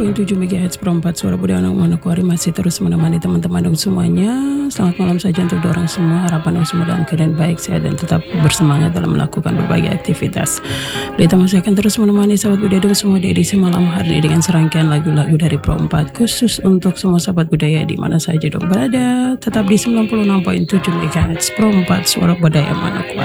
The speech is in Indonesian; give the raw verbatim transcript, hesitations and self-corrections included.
enam tujuh MHz Pro empat Suara Budaya Anak Manokwari masih terus menemani teman-teman dong semuanya. Selamat malam saja untuk dorong semua. Harapan dong semua dalam keadaan baik, sehat dan tetap bersemangat dalam melakukan berbagai aktivitas. Kita masih akan terus menemani sahabat budaya dong semua di edisi malam hari ini dengan serangkaian lagu-lagu dari Pro empat khusus untuk semua sahabat budaya di mana saja dong berada. Tetap di sembilan puluh enam koma tujuh MHz Pro empat Suara Budaya Manokwari.